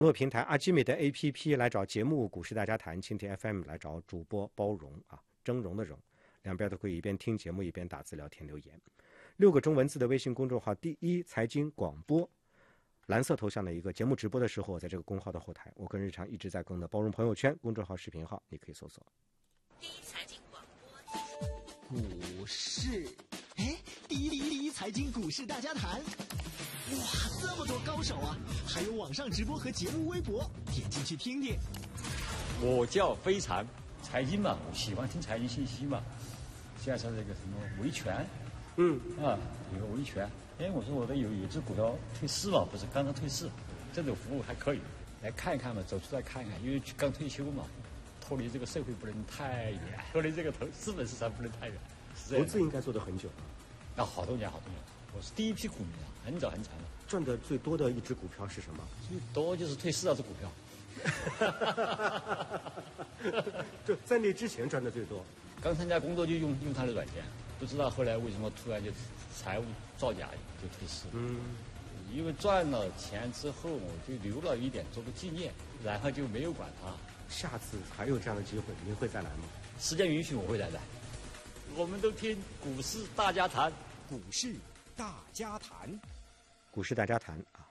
网络平台阿基米德 APP 来找节目股市大家谈，蜻蜓 FM 来找主播包容啊，峥嵘的嵘，两边都可以一边听节目一边打字聊天留言。6个中文字的微信公众号第一财经广播，蓝色头像的一个节目直播的时候，在这个公号的后台，我跟日常一直在更的包容朋友圈公众号视频号，你可以搜索第一财经广播股市。第一财经股市大家谈，哇，这么多高手啊！还有网上直播和节目微博，点进去听听。 我叫飞禅，财经嘛，我喜欢听财经信息嘛。现在是这个什么维权，有个维权。我说我的有只股票退市嘛，不是刚刚退市，这种服务还可以，来看一看嘛，走出来看一看，因为刚退休嘛，脱离这个社会不能太远，脱离这个资本市场不能太远。 投资应该做得很久。 好多年，我是第一批股民啊，很早了。 赚的最多的一只股票是什么？ 最多就是退市那只股票。 就在那之前赚的最多。 刚参加工作就用他的软件，不知道后来为什么突然就财务造假就退市。因为赚了钱之后，我就留了一点做个纪念，然后就没有管它。 下次还有这样的机会，您会再来吗？ 时间允许我会再来。我们都听股市大家谈， 股市大家谈， 股市大家谈啊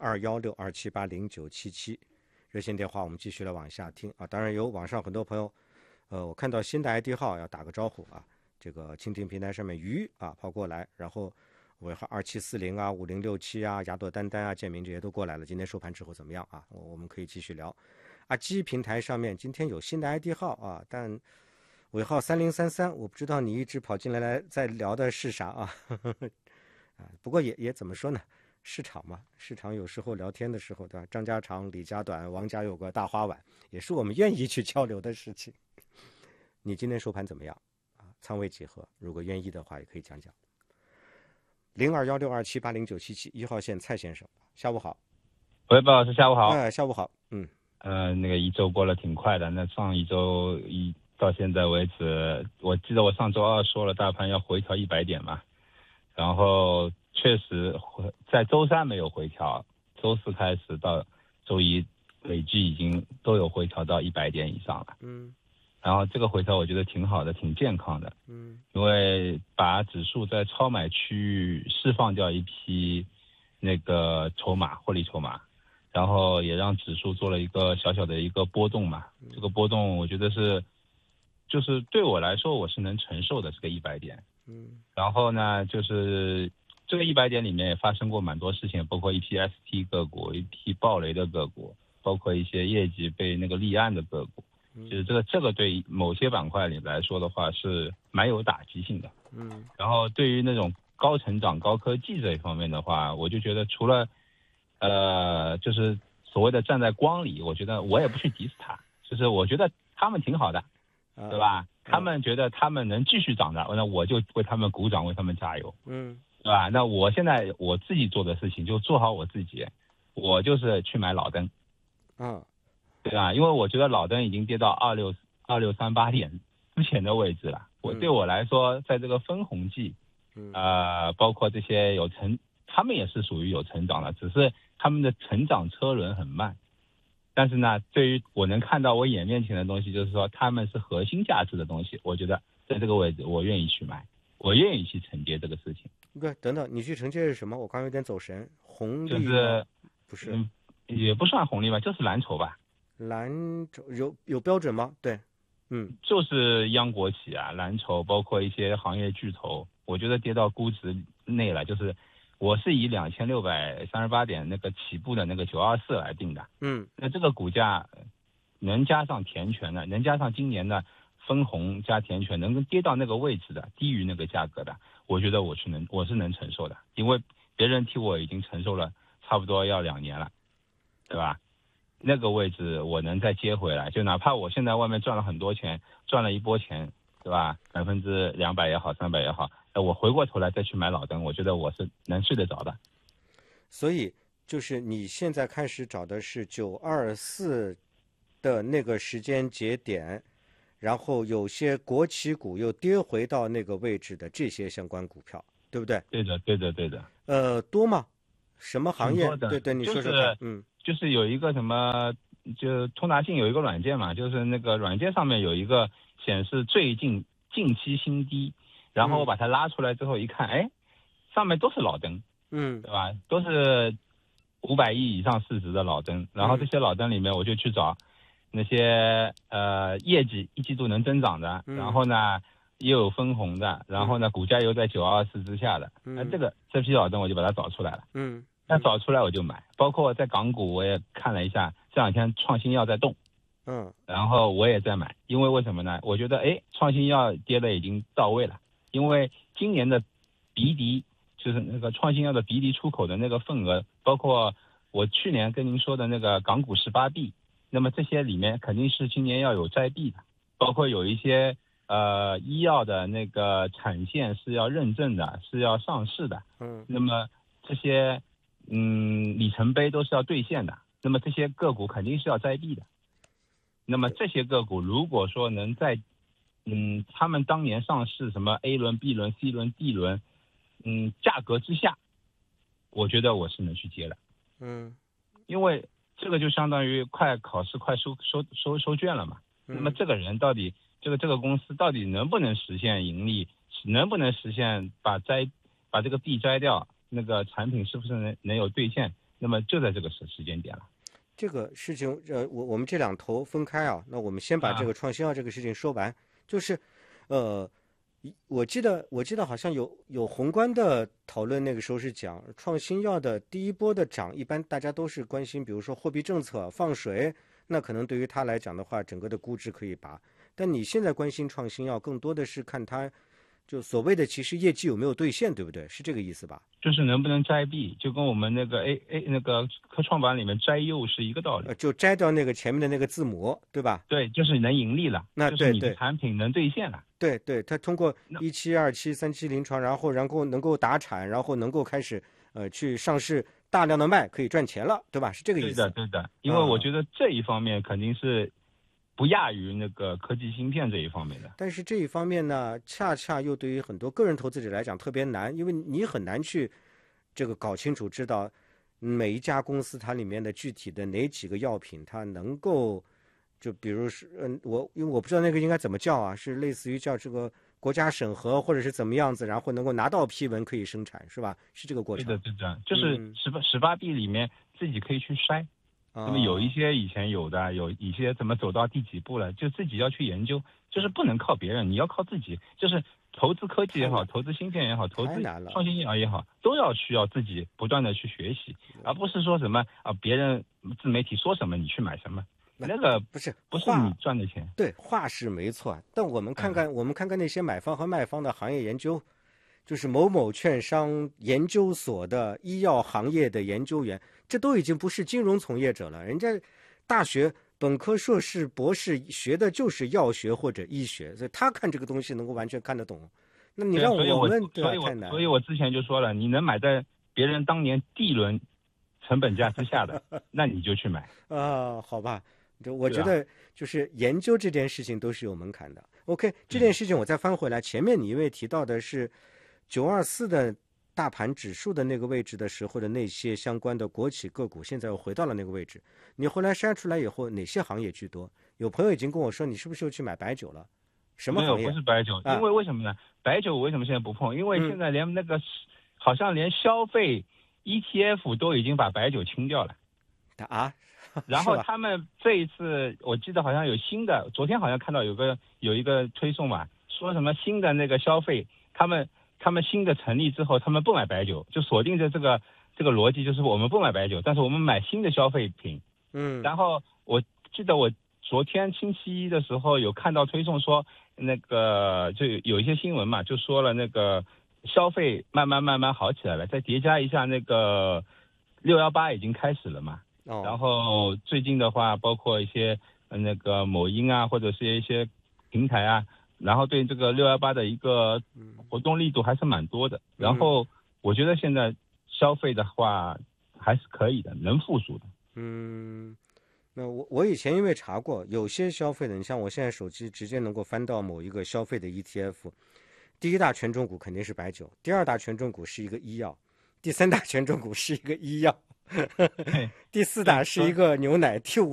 ，021627809777热线电话，我们继续来往下听啊。当然有网上很多朋友，我看到新的 ID 号要打个招呼啊。这个蜻蜓平台上面鱼啊跑过来，然后尾号2740啊、5067啊、雅朵丹丹啊、建明这些都过来了。今天收盘之后怎么样啊？我们可以继续聊。阿基平台上面今天有新的 ID 号啊，但尾号3033，我不知道你一直跑进来在聊的是啥啊？不过也怎么说呢？市场嘛，市场有时候聊天的时候，对吧？张家长、李家短，王家有个大花碗，也是我们愿意去交流的事情。你今天收盘怎么样啊？仓位几何？如果愿意的话，也可以讲讲。021627809771一号线蔡先生，下午好。 喂，包老师，下午好。 下午好。 那个一周过了挺快的，那上一周到现在为止，我记得我上周二说了大盘要回调100点嘛，然后确实在周三没有回调，周四开始到周一累计已经都有回调到100点以上了。然后这个回调我觉得挺好的，挺健康的。因为把指数在超买区域释放掉一批那个筹码，获利筹码，然后也让指数做了一个小小的一个波动嘛。这个波动我觉得就是对我来说我是能承受的，这个100点。然后呢，就是这个100点里面也发生过蛮多事情，包括一批 ST 个股，一批暴雷的个股，包括一些业绩被那个立案的个股。就是这个对某些板块里来说的话是蛮有打击性的。然后对于那种高成长、高科技这一方面的话，我就觉得除了就是所谓的站在光里，我觉得我也不去敌死他，就是我觉得他们挺好的，对吧？他们觉得他们能继续涨的，那我就为他们鼓掌，为他们加油，对吧？那我现在我自己做的事情就做好我自己，我就是去买老灯，对吧？因为我觉得老灯已经跌到2638点之前的位置了。对我来说，在这个分红季，包括这些他们也是属于有成长的，只是他们的成长车轮很慢。但是呢，对于我能看到我眼面前的东西，就是说他们是核心价值的东西，我觉得在这个位置我愿意去买，我愿意去承接这个事情。 对，等等，你去承接是什么？我刚有点走神。红利就是不是， 也不算红利吧，就是蓝筹吧。 蓝筹有标准吗？对， 就是央国企啊，蓝筹，包括一些行业巨头，我觉得跌到估值内了。就是我是以2638点那个起步的那个924来定的。那这个股价能加上填权的，能加上今年的分红加填权，能跌到那个位置的，低于那个价格的，我觉得我是能承受的，因为别人替我已经承受了差不多要2年了，对吧？那个位置我能再接回来，就哪怕我现在外面赚了很多钱，赚了一波钱，对吧？200%也好，300%也好，我回过头来再去买老灯，我觉得我是能睡得着的。 所以就是你现在开始找的是924的那个时间节点，然后有些国企股又跌回到那个位置的这些相关股票，对不对？ 对的。 多吗？什么行业？对，你说说看。 就是有一个什么，就通达信有一个软件嘛，就是那个软件上面有一个显示最近近期新低，然后我把它拉出来之后一看，哎，上面都是老灯，对吧？都是500亿以上市值的老灯，然后这些老灯里面我就去找那些业绩一季度能增长的，然后呢也有分红的，然后呢股价又在924之下的，那这批老灯我就把它找出来了，那找出来我就买，包括在港股我也看了一下，这2天创新药在动，然后我也在买，因为什么呢？我觉得创新药跌的已经到位了，因为今年的鼻笛就是那个创新药的鼻笛出口的那个份额，包括我去年跟您说的那个港股18B，那么这些里面肯定是今年要有摘币的，包括有一些医药的那个产线是要认证的，是要上市的，那么这些里程碑都是要兑现的，那么这些个股肯定是要摘币的。那么这些个股如果说能在他们当年上市什么 A 轮、B 轮、C 轮、D 轮，价格之下，我觉得我是能去接的。因为这个就相当于快考试快收卷了嘛。那么这个人到底这个公司到底能不能实现盈利，能不能实现把这个币摘掉，那个产品是不是能有兑现？那么就在这个时间点了。 这个事情我们这两头分开啊，那我们先把这个创新药这个事情说完，就是我记得好像有宏观的讨论，那个时候是讲创新药的第一波的涨，一般大家都是关心，比如说货币政策放水，那可能对于他来讲的话，整个的估值可以拔。但你现在关心创新药，更多的是看它就所谓的其实业绩有没有兑现，对不对？是这个意思吧？ 就是能不能摘币，就跟我们那个那个科创板里面摘柚是一个道理， 就摘掉那个前面的那个字母，对吧？ 对，就是能盈利了， 那就是你的产品能兑现了。 对，它通过1期、2期、3期临床，然后能够打产，然后能够开始去上市，大量的卖，可以赚钱了，对吧？是这个意思。 对的，因为我觉得这一方面肯定是不亚于那个科技芯片这一方面的。 但是这一方面呢，恰恰又对于很多个人投资者来讲特别难，因为你很难去这个搞清楚，知道每一家公司它里面的具体的哪几个药品它能够，就比如是因为我不知道那个应该怎么叫啊，是类似于叫这个国家审核或者是怎么样子，然后能够拿到批文可以生产，是吧？是这个过程。 对的，就是18B 里面自己可以去筛。那么有一些以前有的，有一些怎么走到第几步了，就自己要去研究，就是不能靠别人，你要靠自己，就是投资科技也好，投资芯片也好，投资创新药也好，都需要自己不断的去学习，而不是说什么别人自媒体说什么你去买什么，那个不是你赚的钱。 对，话是没错，但我们看看那些买方和卖方的行业研究，就是某某券商研究所的医药行业的研究员，这都已经不是金融从业者了，人家大学本科、硕士、博士学的就是药学或者医学，所以他看这个东西能够完全看得懂。那你让我们太难。 所以我之前就说了，你能买在别人当年D轮成本价之下的，那你就去买好吧。我觉得就是研究这件事情都是有门槛的。OK， 这件事情我再翻回来，前面你因为提到的是924的大盘指数的那个位置的时候的那些相关的国企个股，现在又回到了那个位置。你后来筛出来以后，哪些行业居多？有朋友已经跟我说，你是不是又去买白酒了？什么行业？ 没有，不是白酒，因为为什么呢？白酒为什么现在不碰？因为现在连那个好像连消费 ETF 都已经把白酒清掉了然后他们这一次我记得好像有新的，昨天好像看到有一个推送嘛，说什么新的那个消费，他们新的成立之后，他们不买白酒，就锁定着这个逻辑，就是我们不买白酒，但是我们买新的消费品。然后我记得我昨天星期一的时候有看到推送说，那个就有一些新闻嘛，就说了那个消费慢慢好起来了，再叠加一下那个618已经开始了嘛。然后最近的话，包括一些那个某音啊，或者是一些平台啊，然后对这个618的一个活动力度还是蛮多的。然后我觉得现在消费的话还是可以的，能复苏的。 那我以前因为查过，有些消费的，你像我现在手机直接能够翻到某一个消费的 ETF， 第一大权重股肯定是白酒，第二大权重股是一个医药，第三大权重股是一个医药。 第4打是一个牛奶，第5